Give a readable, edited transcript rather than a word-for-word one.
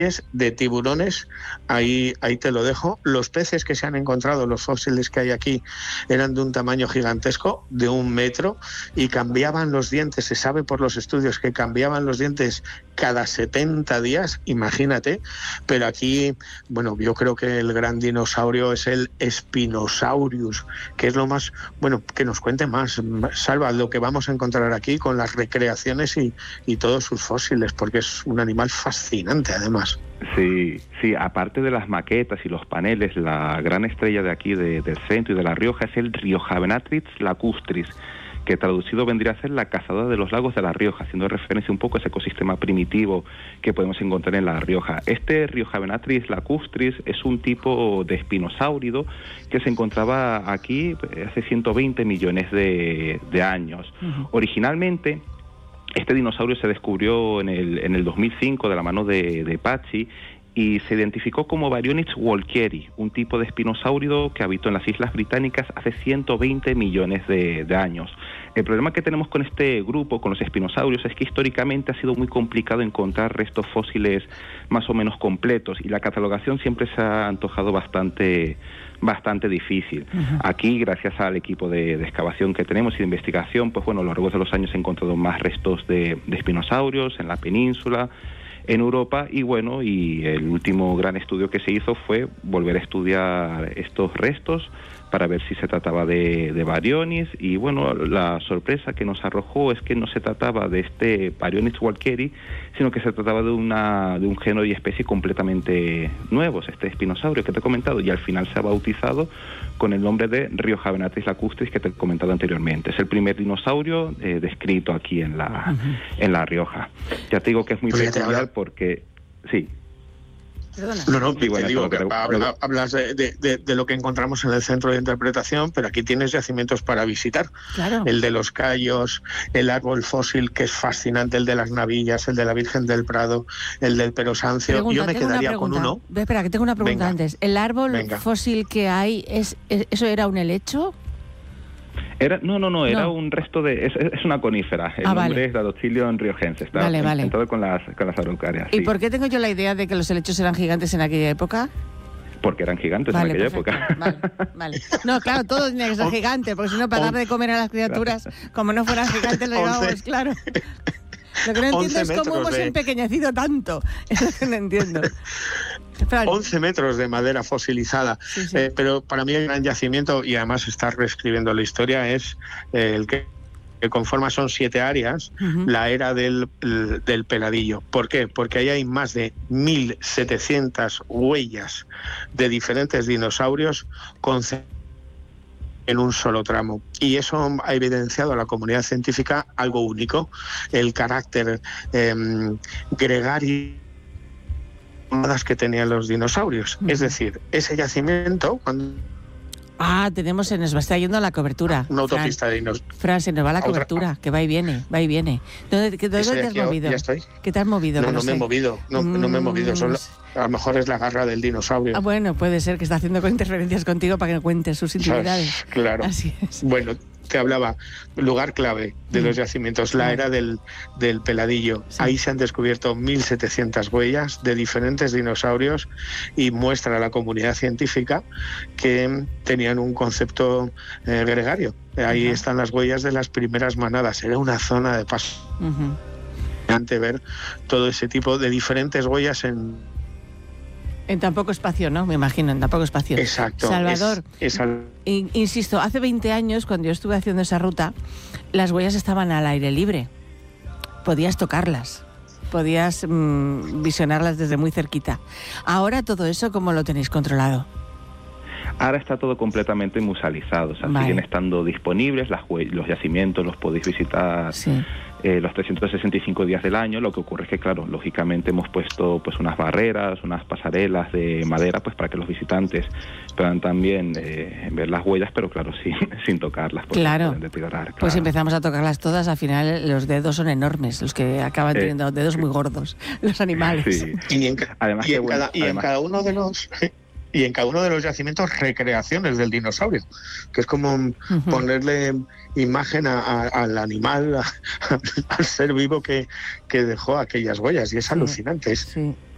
de tiburones, ahí te lo dejo. Los peces que se han encontrado, los fósiles que hay aquí, eran de un tamaño gigantesco, de 1 metro, y cambiaban los dientes. Se sabe por los estudios que cambiaban los dientes cada 70 días, imagínate. Pero aquí, bueno, yo creo que el gran dinosaurio es el Spinosaurus, que es lo más, bueno, que nos cuente más, Salva, lo que vamos a encontrar aquí con las recreaciones y todos sus fósiles, porque es un animal fascinante además. Sí, aparte de las maquetas y los paneles, la gran estrella de aquí del centro y de La Rioja es el Riojavenatrix lacustris, que traducido vendría a ser la cazadora de los lagos de La Rioja, haciendo referencia un poco a ese ecosistema primitivo que podemos encontrar en La Rioja. Este Riojavenatrix lacustris es un tipo de espinosáurido que se encontraba aquí hace 120 millones de años. Uh-huh. Originalmente, este dinosaurio se descubrió en el 2005 de la mano de Pazzi y se identificó como Baryonyx walkeri, un tipo de espinosáurido que habitó en las Islas Británicas hace 120 millones de años. El problema que tenemos con este grupo, con los espinosaurios, es que históricamente ha sido muy complicado encontrar restos fósiles más o menos completos y la catalogación siempre se ha antojado bastante difícil. Uh-huh. Aquí, gracias al equipo de excavación que tenemos y de investigación, pues bueno, a lo largo de los años se han encontrado más restos de espinosaurios en la península, en Europa, y bueno, y el último gran estudio que se hizo fue volver a estudiar estos restos para ver si se trataba de Baryonyx, y bueno, la sorpresa que nos arrojó es que no se trataba de este Baryonyx walkeri, sino que se trataba de un género y especie completamente nuevos, este espinosaurio que te he comentado, y al final se ha bautizado con el nombre de Riojavenatrix lacustris, que te he comentado anteriormente. Es el primer dinosaurio descrito aquí en La Rioja. Ya te digo que es muy peculiar porque... Sí. No, te digo que hablas de lo que encontramos en el centro de interpretación, pero aquí tienes yacimientos para visitar. Claro. El de los Cayos, el árbol fósil que es fascinante, el de las Navillas, el de la Virgen del Prado, el del Perosancio. Yo me quedaría con uno. Espera, que tengo una pregunta antes. ¿El árbol fósil que hay, eso era un helecho? No, era un resto de... Es una conífera. El nombre es Dactylion riojense. Está todo con las araucarias. ¿Y por qué tengo yo la idea de que los helechos eran gigantes en aquella época? Porque eran gigantes en aquella época. Vale. No, claro, todo tenía que ser gigante, porque si no, para darle de comer a las criaturas, como no fueran gigantes, lo llevábamos, claro. Lo que no entiendo es cómo hemos empequeñecido tanto. Es lo que no entiendo. 11 metros de madera fosilizada. Sí. Pero para mí el gran yacimiento, y además está reescribiendo la historia, es el que conforma, son 7 áreas, la era del peladillo. ¿Por qué? Porque ahí hay más de 1.700 huellas de diferentes dinosaurios en un solo tramo. Y eso ha evidenciado a la comunidad científica algo único, el carácter gregario que tenían los dinosaurios. Es decir, ese yacimiento, cuando... tenemos, se nos va, está yendo la cobertura. Una autopista de dinosaurios. Fran, se nos va la cobertura, que va y viene. ¿Dónde te has movido? Ya estoy. ¿Qué te has movido? No me he movido, no me he movido, solo... A lo mejor es la garra del dinosaurio. Bueno, puede ser que está haciendo interferencias contigo para que no cuentes sus intimidades. Claro. Así es. Bueno, te hablaba, lugar clave de los yacimientos, la era del peladillo. Sí. Ahí se han descubierto 1.700 huellas de diferentes dinosaurios y muestra a la comunidad científica que tenían un concepto gregario. Ahí están las huellas de las primeras manadas. Era una zona de paso. Ver todo ese tipo de diferentes huellas en tan poco espacio, ¿no? Me imagino, en tan poco espacio. Exacto. Salvador, insisto, hace 20 años, cuando yo estuve haciendo esa ruta, las huellas estaban al aire libre. Podías tocarlas, podías visionarlas desde muy cerquita. Ahora todo eso, ¿cómo lo tenéis controlado? Ahora está todo completamente musealizado, o sea, siguen estando disponibles, los yacimientos los podéis visitar los 365 días del año. Lo que ocurre es que, claro, lógicamente hemos puesto pues unas barreras, unas pasarelas de madera, pues para que los visitantes puedan también ver las huellas, pero claro, sin tocarlas. Claro, pues empezamos a tocarlas todas, al final los dedos son enormes, los que acaban teniendo dedos muy gordos, los animales. Sí. Y en cada uno de los... Y en cada uno de los yacimientos recreaciones del dinosaurio, que es como ponerle imagen al animal, al ser vivo que dejó aquellas huellas, y es alucinante. Sí.